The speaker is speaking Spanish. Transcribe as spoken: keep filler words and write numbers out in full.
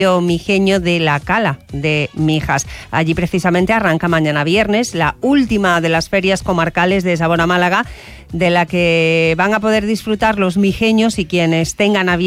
mijeño de la Cala de Mijas. Allí precisamente arranca mañana viernes la última de las ferias comarcales de Sabor a Málaga, de la que van a poder disfrutar los mijeños y quienes tengan a bien